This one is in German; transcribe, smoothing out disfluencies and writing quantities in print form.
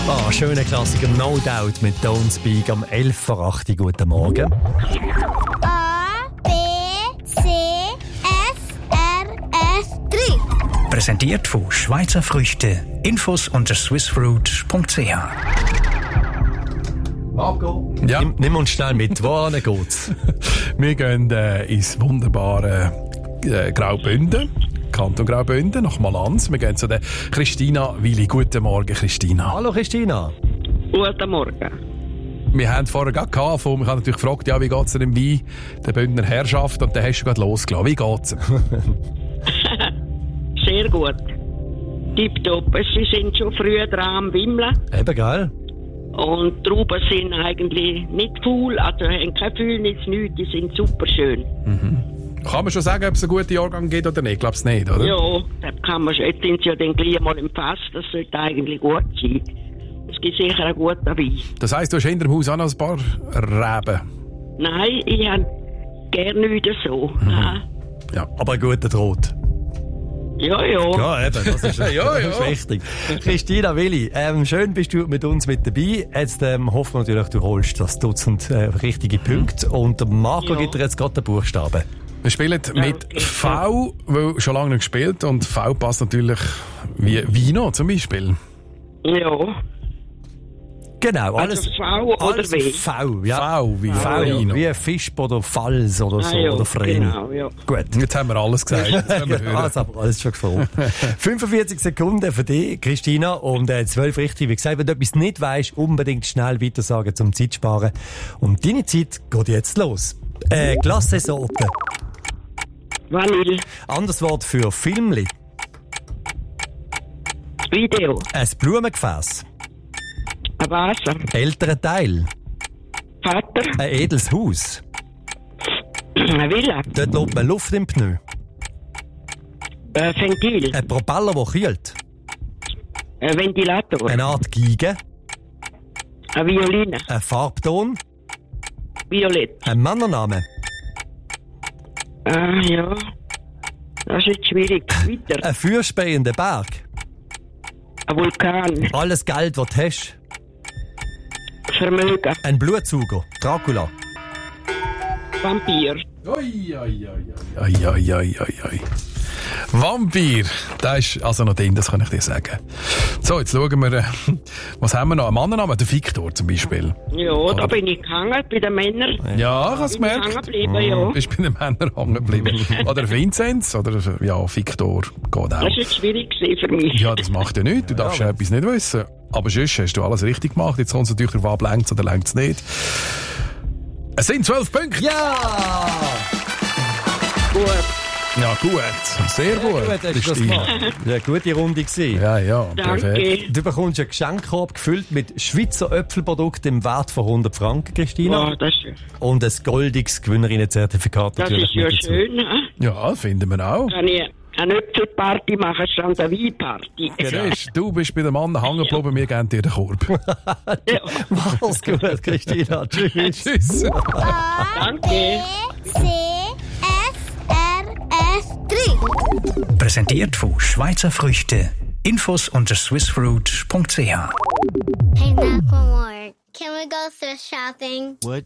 Ah, schöner Klassiker No Doubt mit Don't Speak am 11:08 Uhr. Guten Morgen. A, B, C, F, R, F, 3. Präsentiert von Schweizer Früchte. Infos unter swissfruit.ch. Marco, Ja. nimm uns schnell mit. Wohin geht's? Wir gehen ins wunderbare Graubünden, Kanton Graubünden, nach Malanz. Wir gehen zu der Christina Willi. Guten Morgen, Christina. Hallo Christina. Guten Morgen. Wir haben vorher gerade gehabt, ich habe natürlich gefragt, ja, wie geht es dem Wein der Bündner Herrschaft, und dann hast du gerade losgelassen. Wie geht's? Sehr gut. Tipptopp. Sie sind schon früh dran am Wimmeln. Eben, geil. Und die Trauben sind eigentlich nicht faul, also haben kein Fühlnis, nichts, die sind super schön. Kann man schon sagen, ob es einen guten Jahrgang gibt oder nicht? Ich glaube es nicht, oder? Ja, das kann man schon. Jetzt sind sie ja dann gleich mal im Fass, das sollte eigentlich gut sein. Es gibt sicher einen guten Wein. Das heisst, du hast hinter dem Haus auch noch ein paar Reben. Nein, ich habe gerne nichts so. Nein. Ja. Aber ein guter Draht. Ja, ja. Ja, eben, das ist, Ja. das ist wichtig. Christina Willi, schön bist du mit uns mit dabei. Jetzt hoffen wir natürlich, du holst das Dutzend richtige Punkte. Und der Marco gibt dir jetzt gerade den Buchstaben. Wir spielen mit okay. V, weil schon lange nicht gespielt, und V passt natürlich wie Vino zum Beispiel. Ja. Genau, alles, Also V oder alles W? V, ja. V wie V, Vino. wie Fisch oder Fals oder so, Ja, oder Freni. genau, ja. Gut. Jetzt haben wir alles gesagt. Jetzt können wir hören. Also, aber alles schon gefragt. 45 Sekunden für dich, Christina, und 12 richtig. Wie gesagt, wenn du etwas nicht weisst, unbedingt schnell weitersagen, zum Zeit sparen. Und deine Zeit geht jetzt los. Glassesorte. Vanille. Anderes Wort für Filmli. Video. Ein Blumengefäß. Ein Wasser. Älterer Teil. Vater. Ein edles Haus. Eine Villa. Dort lässt man Luft im Pneu. Ventil. Ein Propeller, der kühlt. Ein Ventilator. Eine Art Geige. Eine Violine. Ein Farbton. Violett. Ein Mannername. Ja. Das ist jetzt schwierig. Weiter. Ein feuerspeiender Berg. Ein Vulkan. Alles Geld, das du hast. Vermögen. Ein Blutsauger. Dracula. Vampir. Oi. Vampir, das ist also noch drin, das kann ich dir sagen. So, jetzt schauen wir, was haben wir noch? Ein Mannername, der Victor zum Beispiel. Ja, da bin ich gehangen bei den Männern. Ja, ich habe es Bin ich gemerkt. hängen geblieben, ja. Bist bei den Männern hängen geblieben. Oder Vinzenz, oder ja, Victor, geht auch. Das war jetzt schwierig gewesen für mich. Ja, das macht ja nichts, du darfst ja etwas nicht wissen. Aber sonst hast du alles richtig gemacht. Jetzt kommt es natürlich darauf ab, längt es oder längt es nicht. Es sind 12 Punkte. Ja! Gut. Ja, gut. Sehr gut. Gut, hast du das Christine. gemacht. Ja, eine gute Runde gewesen. Ja, perfekt. Danke. Du bekommst einen Geschenkkorb gefüllt mit Schweizer Äpfelprodukten im Wert von 100 Franken, Christina. Ja, das ist, Und ein goldiges Gewinnerinnenzertifikat das natürlich ist ja mit dazu. schön. Ne? Ja, finden wir auch. Kann ich eine Äpfelparty machen, statt eine Weinparty. Siehst, du bist bei dem Mann hängen geblieben, wir geben dir den Korb. Ja. Mach's gut, Christina. Tschüss. Tschüss. Danke. C, F, R, F, 3. Präsentiert von Schweizer Früchte. Infos unter swissfruit.ch. Hey, Macklemore, can we go thrift shopping? What?